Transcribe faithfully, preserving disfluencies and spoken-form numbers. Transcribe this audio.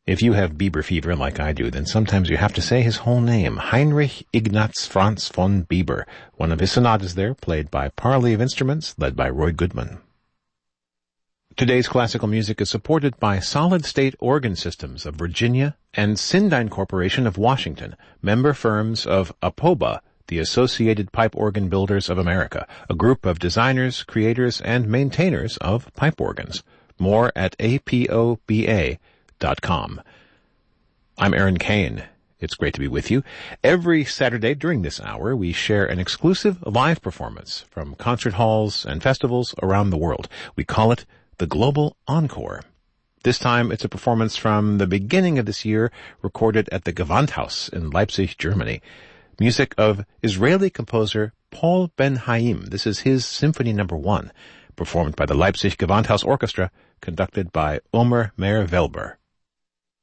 If you have Bieber fever like I do, then sometimes you have to say his whole name, Heinrich Ignaz Franz von Bieber. One of his sonatas there, played by Parley of Instruments, led by Roy Goodman. Today's classical music is supported by Solid State Organ Systems of Virginia and Syndyne Corporation of Washington, member firms of APOBA, the Associated Pipe Organ Builders of America, a group of designers, creators, and maintainers of pipe organs. More at A P O B A dot com. I'm Aaron Kane. It's great to be with you. Every Saturday during this hour, we share an exclusive live performance from concert halls and festivals around the world. We call it the Global Encore. This time, it's a performance from the beginning of this year, recorded at the Gewandhaus in Leipzig, Germany. Music of Israeli composer Paul Ben-Haim. This is his Symphony Number One, performed by the Leipzig Gewandhaus Orchestra, conducted by Omer Meir-Welber.